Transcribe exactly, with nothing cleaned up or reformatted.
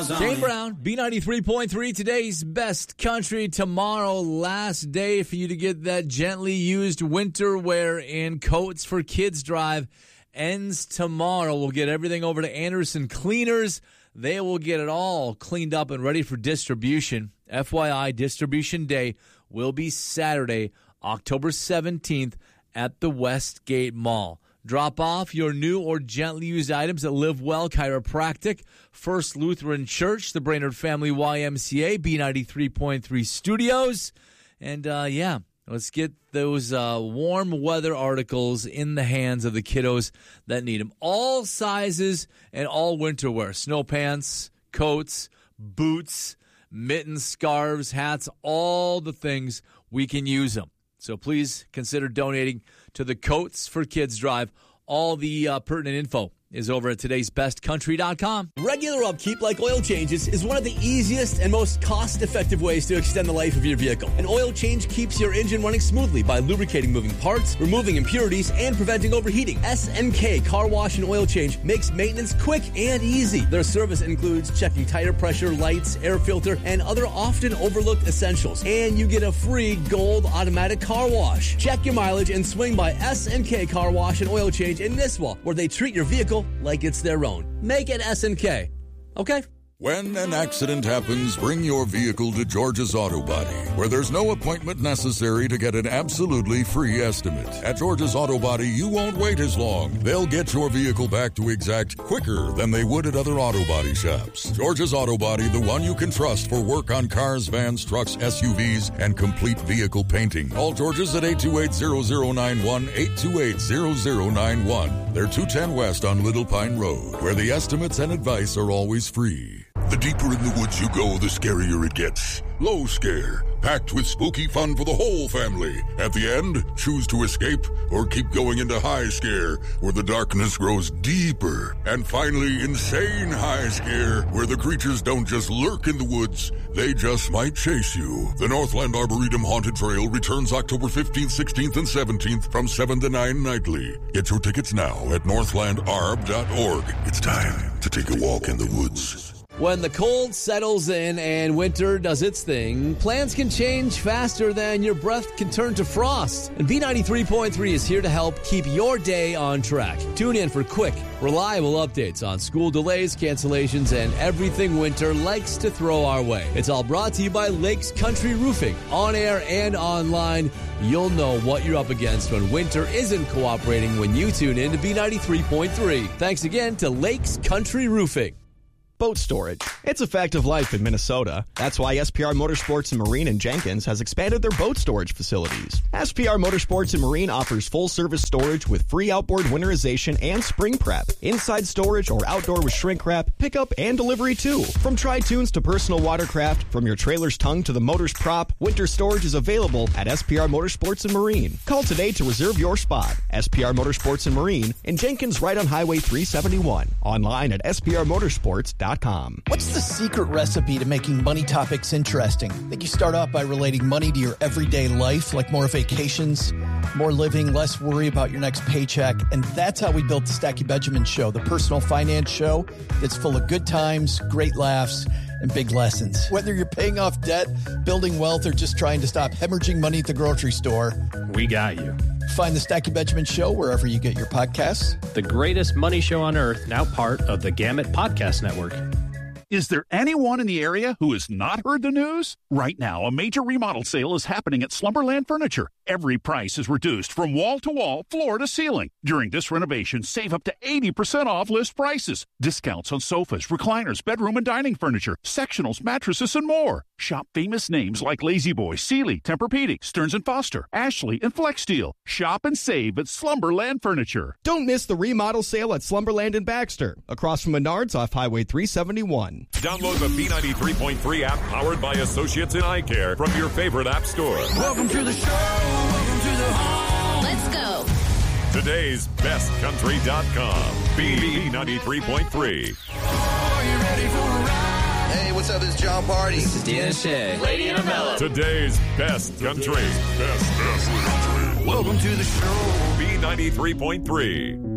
goes on. Kane Brown, B ninety-three point three, today's best country. Tomorrow, last day for you to get that gently used winter wear in. Coats for Kids Drive ends tomorrow. We'll get everything over to Anderson Cleaners. They will get it all cleaned up and ready for distribution. F Y I, Distribution Day will be Saturday, October seventeenth at the Westgate Mall. Drop off your new or gently used items at Live Well Chiropractic, First Lutheran Church, the Brainerd Family Y M C A, B ninety-three point three Studios. And, uh, yeah, let's get those uh, warm weather articles in the hands of the kiddos that need them. All sizes and all winter wear. Snow pants, coats, boots, mittens, scarves, hats, all the things we can use them. So please consider donating to the Coats for Kids Drive. All the uh, pertinent info is over at todays best country dot com. Regular upkeep like oil changes is one of the easiest and most cost-effective ways to extend the life of your vehicle. An oil change keeps your engine running smoothly by lubricating moving parts, removing impurities, and preventing overheating. S N K Car Wash and Oil Change makes maintenance quick and easy. Their service includes checking tire pressure, lights, air filter, and other often overlooked essentials. And you get a free gold automatic car wash. Check your mileage and swing by S N K Car Wash and Oil Change in Nisswa, where they treat your vehicle like it's their own. Make it S N K. Okay? When an accident happens, bring your vehicle to George's Auto Body, where there's no appointment necessary to get an absolutely free estimate. At George's Auto Body, you won't wait as long. They'll get your vehicle back to exact quicker than they would at other auto body shops. George's Auto Body, the one you can trust for work on cars, vans, trucks, S U Vs, and complete vehicle painting. Call George's at eight two eight, zero zero nine one, eight two eight, zero zero nine one. They're two ten West on Little Pine Road, where the estimates and advice are always free. The deeper in the woods you go, the scarier it gets. Low Scare, packed with spooky fun for the whole family. At the end, choose to escape or keep going into High Scare, where the darkness grows deeper. And finally, Insane High Scare, where the creatures don't just lurk in the woods, they just might chase you. The Northland Arboretum Haunted Trail returns October fifteenth, sixteenth, and seventeenth from seven to nine nightly. Get your tickets now at northland arb dot org. It's time to take a walk in the woods. When the cold settles in and winter does its thing, plans can change faster than your breath can turn to frost. And B ninety-three point three is here to help keep your day on track. Tune in for quick, reliable updates on school delays, cancellations, and everything winter likes to throw our way. It's all brought to you by Lakes Country Roofing. On air and online, you'll know what you're up against when winter isn't cooperating when you tune in to B ninety-three point three. Thanks again to Lakes Country Roofing. Boat storage. It's a fact of life in Minnesota. That's why S P R Motorsports and Marine in Jenkins has expanded their boat storage facilities. S P R Motorsports and Marine offers full-service storage with free outboard winterization and spring prep, inside storage or outdoor with shrink wrap, pickup and delivery too. From tri-tunes to personal watercraft, from your trailer's tongue to the motor's prop, winter storage is available at S P R Motorsports and Marine. Call today to reserve your spot. S P R Motorsports and Marine in Jenkins, right on Highway three seventy-one. Online at S P R motorsports dot com. What's the secret recipe to making money topics interesting? I think you start off by relating money to your everyday life, like more vacations, more living, less worry about your next paycheck. And that's how we built the Stacky Benjamin Show, the personal finance show that's full of good times, great laughs, and big lessons. Whether you're paying off debt, building wealth, or just trying to stop hemorrhaging money at the grocery store, we got you. Find the Stacky Benjamin Show wherever you get your podcasts. The greatest money show on earth, now part of the Gamut Podcast Network. Is there anyone in the area who has not heard the news? Right now, a major remodel sale is happening at Slumberland Furniture. Every price is reduced from wall to wall, floor to ceiling. During this renovation, save up to eighty percent off list prices. Discounts on sofas, recliners, bedroom and dining furniture, sectionals, mattresses, and more. Shop famous names like Lazy Boy, Sealy, Tempur-Pedic, Stearns and Foster, Ashley, and FlexSteel. Shop and save at Slumberland Furniture. Don't miss the remodel sale at Slumberland in Baxter, across from Menards off Highway three seventy-one. Download the B ninety-three point three app powered by Associates in Eye Care from your favorite app store. Welcome to the show. Welcome to the home. Let's go. Todays best country dot com. B ninety-three point three. Are you ready for a ride? Hey, what's up? This is John Party. This is Deanna Shea. Lady in a Mellow. Today's best country. Best, best country. Welcome to the show. B ninety-three point three.